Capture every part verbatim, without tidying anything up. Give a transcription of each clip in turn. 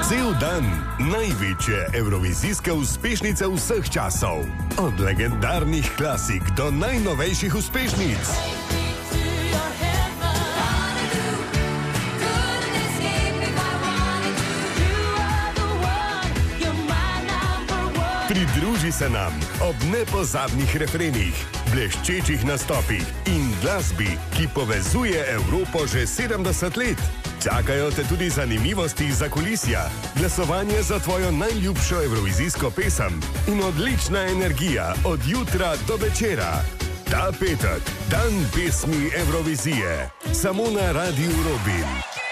Cel dan največje evrovizijske uspešnice vseh časov. Od legendarnih klasik do najnovejših uspešnic. Pridruži se nam ob nepozabnih refrenih, bleščečih nastopih in glasbi, ki povezuje Evropo že sedemdeset let. Čakajo te tudi zanimivosti za kulisja, glasovanje za tvojo najljubšo evrovizijsko pesem in odlična energija od jutra do večera. Ta petek, dan pesmi Evrovizije, samo na Radiu Robin.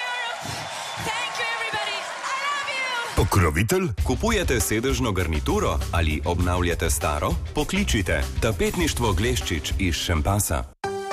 Pokrovitelj? Kupujete sedežno garnituro ali obnavljate staro? Pokličite Tapetništvo Gleščič iz Šempasa.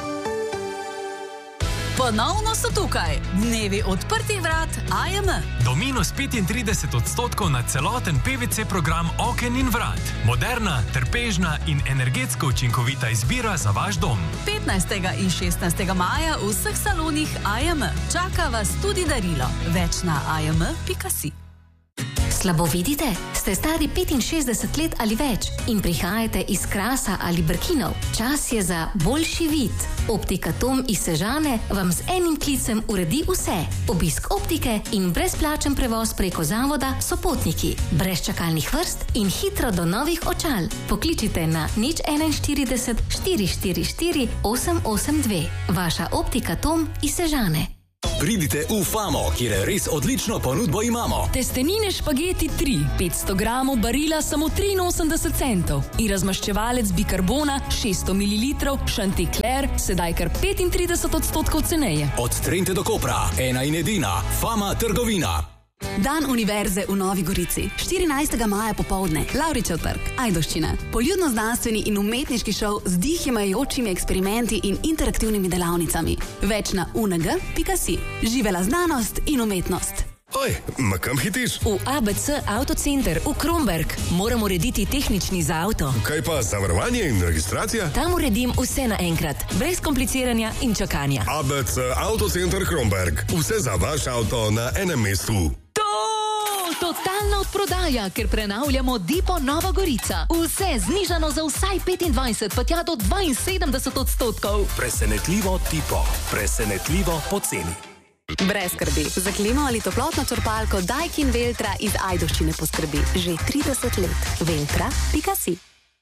Ponovno so tukaj dnevi odprtih vrat A J M. Do minus petintrideset odstotkov na celoten P V C program oken in vrat. Moderna, trpežna in energetsko učinkovita izbira za vaš dom. petnajstega in šestnajstega maja v vseh salonih A J M. Čaka vas tudi darilo. Več na a j m pika si. Slabo vidite? Ste stari petinšestdeset let ali več in prihajate iz Krasa ali Brkinov? Čas je za boljši vid. Optika Tom iz Sežane vam z enim klicem uredi vse. Obisk optike in brezplačen prevoz preko zavoda Sopotniki. Brez čakalnih vrst in hitro do novih očal. Pokličite na nič enainštirideset štiri štiri štiri osem osem dve. Vaša Optika Tom iz Sežane. Pridite v Famo, kjer je res odlično ponudbo imamo. Testenine špageti tri, petsto gramov barila samo triinosemdeset centov in razmaščevalec bikarbona šeststo mililitrov Chanticleer sedaj kar petintrideset odstotkov ceneje. Od Trente do Kopra, ena in edina, Fama trgovina. Dan univerze v Novi Gorici. štirinajstega maja popoldne. Lavričev trg, Ajdovščina. Poljudno-znanstveni in umetniški šov z dihimajočimi eksperimenti in interaktivnimi delavnicami. Več na u n g pika si. Živela znanost in umetnost. Oj, ma kam hitiš? V A B C Autocenter v Kromberg. Moram urediti tehnični za avto. Kaj pa zavarovanje in registracija? Tam uredim vse naenkrat, brez kompliciranja in čakanja. A B C Autocenter Kromberg. Vse za vaš avto na enem mestu. Totalna odprodaja, ker prenavljamo Dipo Nova Gorica. Vse znižano za vsaj petindvajset, pa tja do dvainsedemdeset odstotkov. Presenetljivo Dipo. Presenetljivo poceni. Brez skrbi. Za klimo ali toplotno črpalko Daikin Veltra iz Ajdovščine poskrbi že trideset let. Veltra pika si.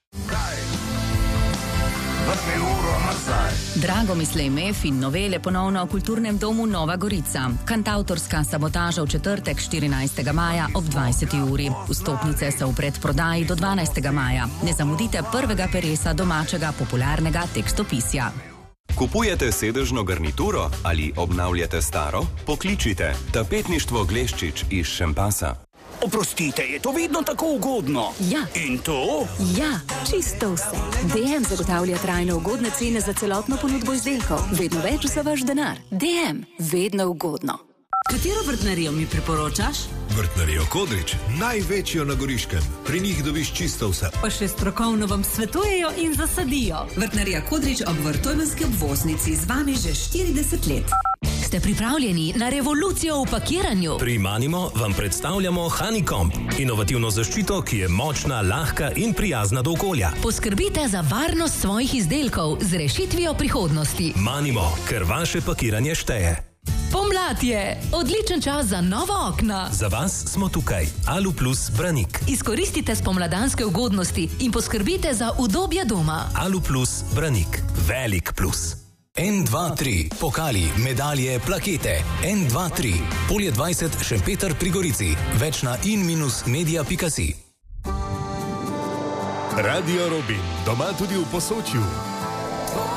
Drago Mislej Mef in novele ponovno v Kulturnem domu Nova Gorica. Kantavtorska sabotaža v četrtek štirinajstega maja ob dvajseti uri. Vstopnice so v predprodaji do dvanajstega maja. Ne zamudite prvega peresa domačega popularnega tekstopisja. Kupujete sedežno garnituro ali obnavljate staro? Pokličite Tapetništvo Gleščič iz Šempasa. Oprostite, je to vedno tako ugodno? Ja. In to? Ja, čisto vse. D M zagotavlja trajno ugodne cene za celotno ponudbo izdelkov. Vedno več za vaš denar. D M, vedno ugodno. Katero vrtnarijo mi priporočaš? Vrtnarijo Kodrič, največjo na Goriškem. Pri njih dobiš čisto vse. Pa še strokovno vam svetujejo in zasadijo. Vrtnarija Kodrič ob Vrtojmenski obvoznici z vami že štirideset let. Ste pripravljeni na revolucijo v pakiranju? Pri Manimo vam predstavljamo Honeycomb, inovativno zaščito, ki je močna, lahka in prijazna do okolja. Poskrbite za varnost svojih izdelkov z rešitvijo prihodnosti. Manimo, ker vaše pakiranje šteje. Pomlad je odličen čas za nova okna. Za vas smo tukaj. Alu Plus Branik. Izkoristite spomladanske ugodnosti in poskrbite za udobje doma. Alu Plus Branik. Velik plus. en dva tri. Pokali, medalje, plakete. en dva tri. Polje dvajset Šempeter pri Gorici. Več na in minus media pika si. Radio Robin, doma tudi v Posočju.